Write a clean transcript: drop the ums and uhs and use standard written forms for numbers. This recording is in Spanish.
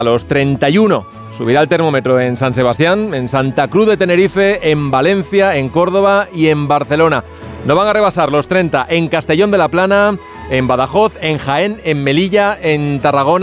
A los 31 subirá el termómetro en San Sebastián, en Santa Cruz de Tenerife, en Valencia, en Córdoba y en Barcelona. No van a rebasar los 30 en Castellón de la Plana, en Badajoz, en Jaén, en Melilla, en Tarragona.